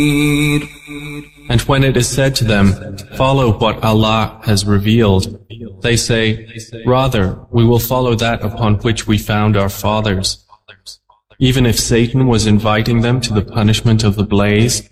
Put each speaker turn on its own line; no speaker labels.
And when it is said to them, follow what Allah has revealed, they say, rather, we will follow that upon which we found our fathers. Even if Satan was inviting them to the punishment of the blaze,